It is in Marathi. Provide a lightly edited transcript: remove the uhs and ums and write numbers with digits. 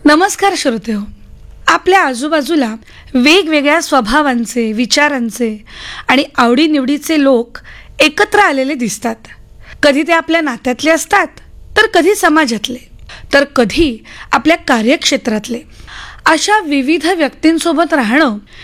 नमस्कार श्रोतेहो. आपल्या आजूबाजूला वेगवेगळ्या स्वभावांचे, विचारांचे आणि आवडीनिवडीचे लोक एकत्र आलेले दिसतात. कधी ते आपल्या नात्यातले असतात, तर कधी समाजातले, तर कधी आपल्या कार्यक्षेत्रातले. अशा विविध व्यक्तींसोबत राहणं